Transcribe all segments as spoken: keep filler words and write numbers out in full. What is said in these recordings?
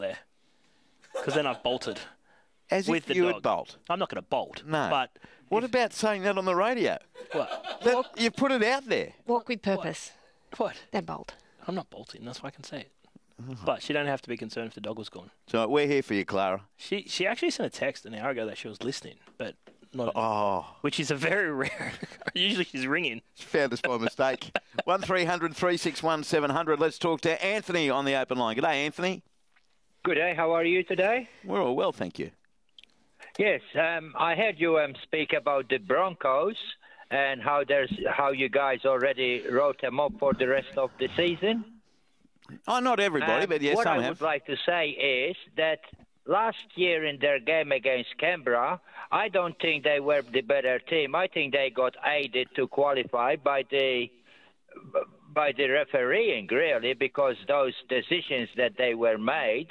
there. Because then I've bolted. As with if the you dog. would bolt. I'm not going to bolt. No. But what if, about saying that on the radio? What? That, you put it out there. Walk with purpose. What? Then bolt. I'm not bolting. That's why I can say it. Oh. But she don't have to be concerned if the dog was gone. So we're here for you, Clara. She she actually sent a text an hour ago that she was listening, but not. Oh. Which is a very rare. Usually she's ringing. She found us by mistake. one three hundred three six one seven hundred. Let's talk to Anthony on the open line. G'day, Anthony. Good day. How are you today? We're all well, thank you. Yes, um, I heard you um, speak about the Broncos and how there's how you guys already wrote them up for the rest of the season. Oh, not everybody, um, but yes, what some I have. would like to say is that last year in their game against Canberra, I don't think they were the better team. I think they got aided to qualify by the by the refereeing, really, because those decisions that they were made.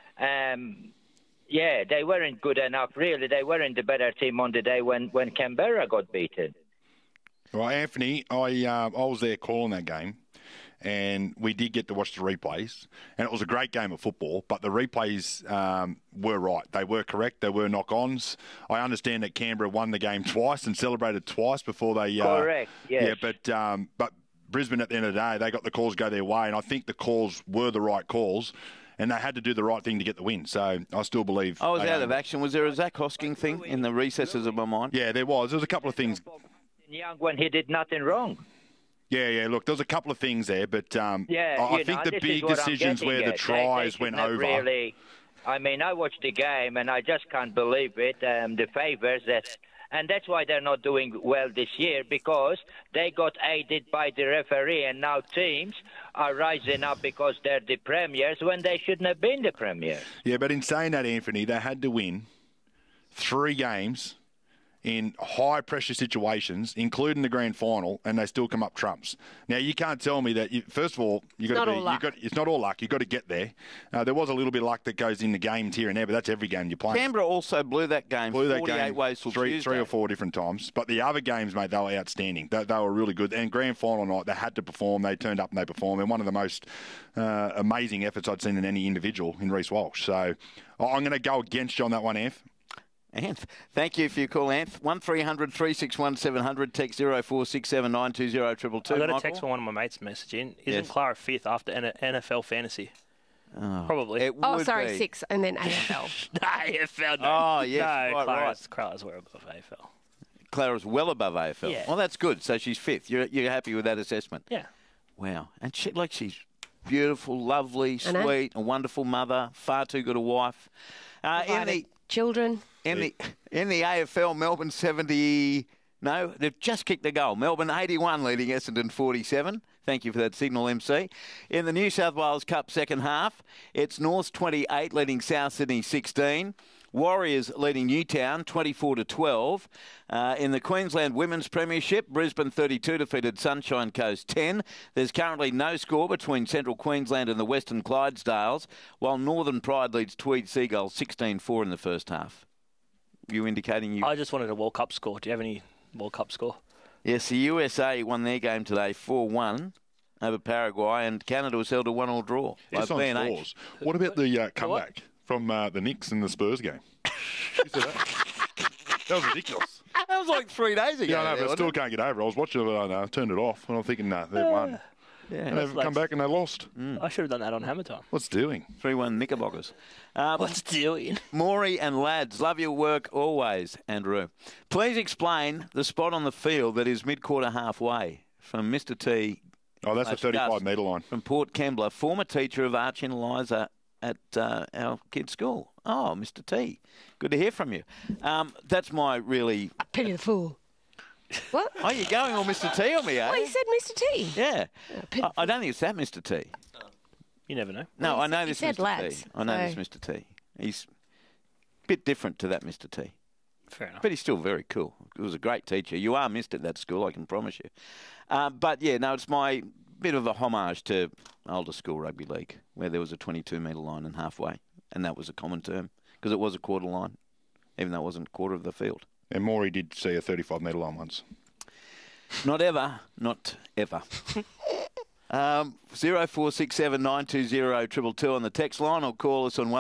Um, yeah, they weren't good enough, really. They weren't the better team on the day when, when Canberra got beaten. Well, Anthony, I uh, I was there calling that game, and we did get to watch the replays, and it was a great game of football, but the replays um, were right. They were correct. There were knock-ons. I understand that Canberra won the game twice and celebrated twice before they... Uh, Correct, yes. Yeah, but, um, but Brisbane, at the end of the day, they got the calls go their way, and I think the calls were the right calls. And they had to do the right thing to get the win. So I still believe... I was they, out um, of action. Was there a Zach Hosking thing in the recesses of my mind? Yeah, there was. There was a couple of things. Young when he did nothing wrong. Yeah, yeah. Look, there was a couple of things there, but um, yeah, I, I you think know, the this big is what I'm decisions getting where the at. tries they, they went have over. Really, I mean, I watched the game and I just can't believe it. Um, the favours that, and that's why they're not doing well this year, because they got aided by the referee, and now teams are rising up because they're the premiers when they shouldn't have been the premiers. Yeah, but in saying that, Anthony, they had to win three games in high-pressure situations, including the grand final, and they still come up trumps. Now, you can't tell me that. You, first of all, you got to be. You got. It's not all luck. You got to get there. Uh, there was a little bit of luck that goes in the games here and there, but that's every game you play. Canberra also blew that game. Blew that forty-eight game ways till three, Tuesday. three or four different times. But the other games, mate, they were outstanding. They, they were really good. And grand final night, they had to perform. They turned up and they performed. And one of the most uh, amazing efforts I'd seen in any individual in Reece Walsh. So I'm going to go against you on that one, Anth. Anth, thank you for your call, Anth. one three hundred three six one seven hundred, text zero four six seven nine two zero two two two. I got a Michael? text from one of my mates messaging. Isn't Yes. Clara fifth after N F L fantasy? Oh, Probably. It Oh, would sorry, be. six, and then A F L. A F L. No. Oh, yes, no, right, Clara's, Clara's were above A F L. Clara's well above A F L. Yeah. Well, that's good. So she's fifth. You're you're happy with that assessment? Yeah. Wow. And she, like she's beautiful, lovely, I know. sweet, a wonderful mother, far too good a wife. Uh, in the Provided children. in the in the A F L, Melbourne seventy. No, they've just kicked a goal. Melbourne eighty-one leading Essendon forty-seven. Thank you for that signal, M C. In the New South Wales Cup second half, it's Norths twenty-eight leading South Sydney sixteen. Warriors leading Newtown twenty-four to twelve. Uh, in the Queensland Women's Premiership, Brisbane thirty-two defeated Sunshine Coast ten. There's currently no score between Central Queensland and the Western Clydesdales, while Northern Pride leads Tweed Seagulls sixteen four in the first half. You indicating you... I just wanted a World Cup score. Do you have any World Cup score? Yes, the U S A won their game today four one over Paraguay, and Canada was held a one-all draw. It's by on B and H. scores. What about the uh, comeback from uh, the Knicks and the Spurs game? You said that? That was ridiculous. That was like three days ago. Yeah, I know, there, but I wasn't still it? can't get over it. I was watching it and I turned it off, and I'm thinking, nah, they've won. Yeah. And they've come back and they lost. I should have done that on Hammer Time. What's doing? three one Knickerbockers. Um, What's doing? Maury and lads, love your work always, Andrew. Please explain the spot on the field that is mid-quarter halfway from Mister T. Oh, that's the Gus thirty-five metre line. From Port Kembla, former teacher of Archie and Eliza at uh, our kids' school. Oh, Mister T. Good to hear from you. Um, that's my really... Pity the fool. What? Oh, you're going on Mister T on me, eh? Well, you said Mister T. Yeah. pity I, I don't think it's that Mister T. You never know. No, Well, I you know said- you this said Mister lads, T. I know this so- Mister T. He's a bit different to that Mister T. Fair enough. But he's still very cool. He was a great teacher. You are missed at that school, I can promise you. Uh, but, yeah, no, it's my bit of a homage to older school rugby league where there was a twenty-two metre line and halfway, and that was a common term because it was a quarter line, even though it wasn't a quarter of the field. And Maury did see a thirty-five metre line once. Not ever, not ever. um, zero four six seven nine two zero two two two on the text line, or call us on